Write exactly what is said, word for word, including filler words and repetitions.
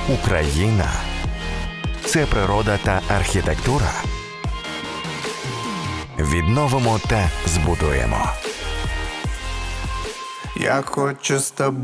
Україна – це природа та архітектура. Відновимо та збудуємо. Я хочу з тобою